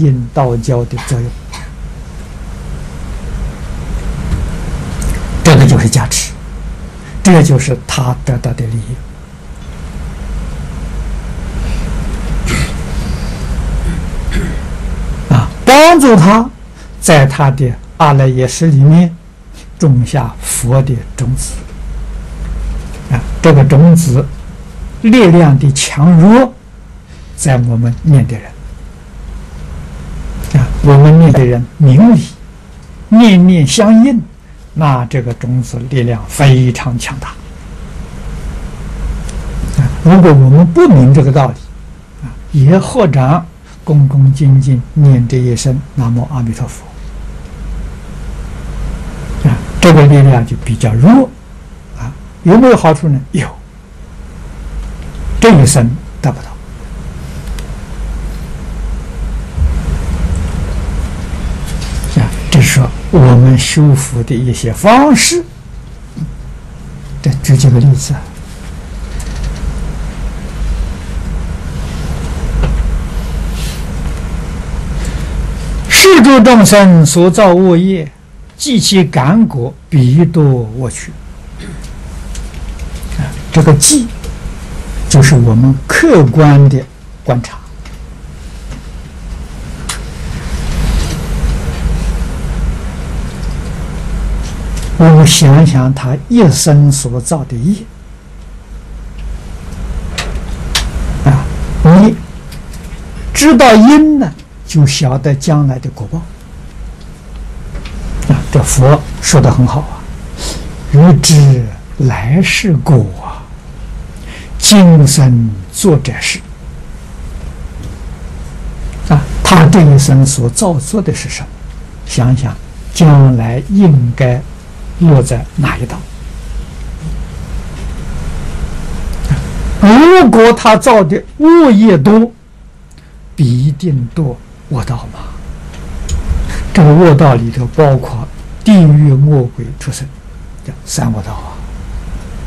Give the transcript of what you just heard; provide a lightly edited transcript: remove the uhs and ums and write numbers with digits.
应道教的作用。这个就是加持，这就是他得到的利益。帮助他在他的阿赖耶识里面种下佛的种子。这个种子力量的强弱，在我们念的人我们念的人明理，念念相应，那这个种子力量非常强大。如果我们不明这个道理也或者恭恭敬敬念这一声南无阿弥陀佛这个力量就比较弱有没有好处呢？有，这一生得不到这是说我们修福的一些方式。再举几个例子世诸众生所造恶业，即其感果，彼多我取。这个记就是我们客观的观察。我们想想他一生所造的业你知道因呢，就晓得将来的果报这佛说得很好欲知来世果今生做这事他这一生所造作的是什么？想想将来应该落在哪一道？如果他造的恶业多，必定堕恶道嘛。这个恶道里头包括地狱、恶鬼、畜生，叫三恶道